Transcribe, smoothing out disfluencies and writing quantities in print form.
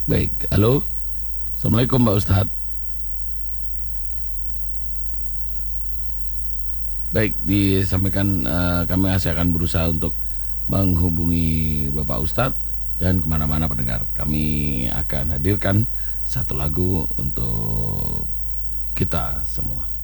Baik, halo. Assalamualaikum Pak Ustadz. Baik, disampaikan kami masih akan berusaha untuk menghubungi Bapak Ustadz. Jangan kemana-mana pendengar. Kami akan hadirkan satu lagu untuk kita semua.